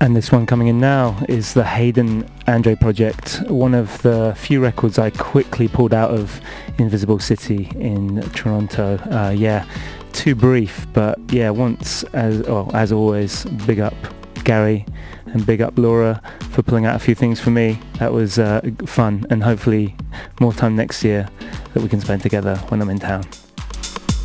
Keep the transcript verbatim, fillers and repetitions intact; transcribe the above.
And this one coming in now is the Hayden Andre project, one of the few records I quickly pulled out of Invisible City in Toronto. Uh, yeah, too brief, but yeah, once, as, well, as always, big up Gary and big up Laura for pulling out a few things for me. That was uh, fun, and hopefully more time next year that we can spend together when I'm in town.